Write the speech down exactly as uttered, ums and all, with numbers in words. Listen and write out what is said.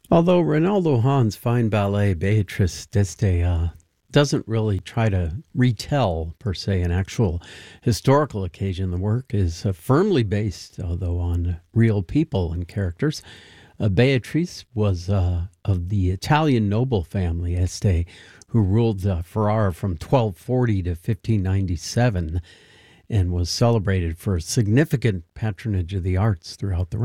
Although Ronaldo Hahn's fine ballet Beatrice d'Este uh, doesn't really try to retell, per se, an actual historical occasion, the work is uh, firmly based, although on real people and characters. Uh, Beatrice was uh, of the Italian noble family Este, who ruled uh, Ferrara from twelve forty to fifteen ninety-seven and was celebrated for significant patronage of the arts throughout the